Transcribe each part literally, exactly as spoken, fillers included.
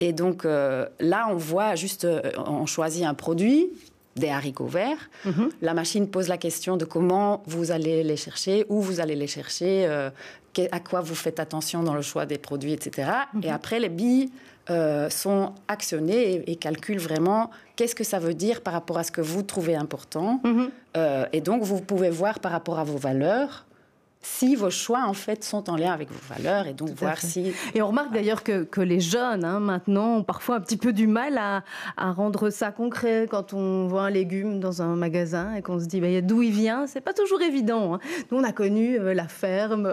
Et donc euh, là, on voit juste, euh, on choisit un produit, des haricots verts. Mm-hmm. La machine pose la question de comment vous allez les chercher, où vous allez les chercher, euh, à quoi vous faites attention dans le choix des produits, et cetera. Mm-hmm. Et après, les billes euh, sont actionnées et, et calculent vraiment qu'est-ce que ça veut dire par rapport à ce que vous trouvez important. Mm-hmm. Euh, et donc, vous pouvez voir par rapport à vos valeurs si vos choix, en fait, sont en lien avec vos valeurs et donc Tout voir si... Et on remarque d'ailleurs que, que les jeunes, hein, maintenant, ont parfois un petit peu du mal à, à rendre ça concret. Quand on voit un légume dans un magasin et qu'on se dit bah, d'où il vient, c'est pas toujours évident. Hein. Nous, on a connu euh, la ferme,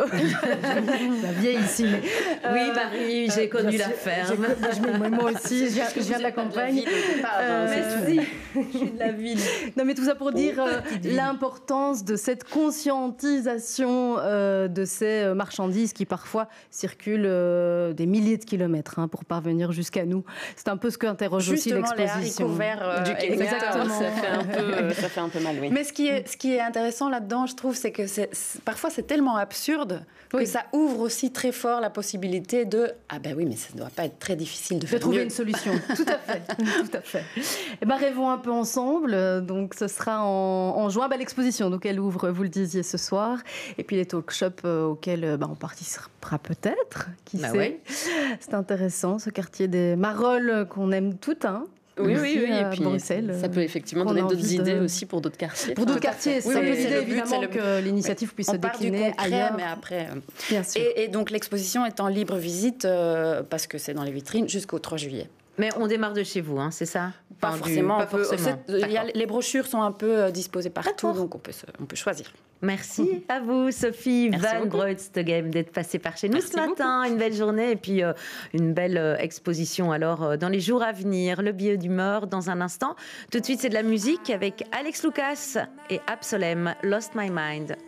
la vieille ici. Mais, euh, oui, Marie, j'ai euh, connu la ferme. Moi, moi aussi, je viens, je viens de la campagne. Euh, Merci, je suis de la ville. Non, mais tout ça pour dire euh, l'importance de cette conscientisation Euh, de ces marchandises qui parfois circulent euh, des milliers de kilomètres hein, pour parvenir jusqu'à nous. C'est un peu ce qu'interroge aussi l'exposition. Justement, les haricots verts euh, du Québec, exactement. Ça fait un peu, ça fait un peu mal, oui. Mais ce qui est, ce qui est intéressant là-dedans, je trouve, c'est que c'est, c'est, parfois c'est tellement absurde oui. que ça ouvre aussi très fort la possibilité de ah ben oui, mais ça ne doit pas être très difficile de, de faire trouver mieux. Une solution. Tout à fait, tout à fait. Et ben rêvons un peu ensemble. Donc ce sera en, en juin. Ben, l'exposition, donc elle ouvre, vous le disiez ce soir, et puis les talk shops euh, auxquels euh, ben, on participera peut-être. Qui bah sait. Ouais. C'est intéressant, ce quartier des Marolles qu'on aime toutes. Hein. Oui, oui, oui. Et puis Bruxelles, ça peut effectivement donner d'autres idées de... aussi pour d'autres quartiers. Pour d'autres quartiers, c'est oui, l'idée évidemment le... que l'initiative oui. puisse on se décliner concret, ailleurs. Mais après, Bien sûr. Et, et donc l'exposition est en libre visite euh, parce que c'est dans les vitrines jusqu'au trois juillet. Mais on démarre de chez vous, hein, c'est ça? Pas enfin, forcément. Du... Pas peut, forcément. Il y a, les brochures sont un peu euh, disposées partout, donc on peut, se, on peut choisir. Merci mmh. à vous, Sophie Van Breustegem, d'être passée par chez nous Merci ce matin. Beaucoup. Une belle journée et puis euh, une belle euh, exposition alors euh, dans les jours à venir. Le billet d'humeur dans un instant. Tout de suite, c'est de la musique avec Alex Lucas et Absolem, Lost My Mind.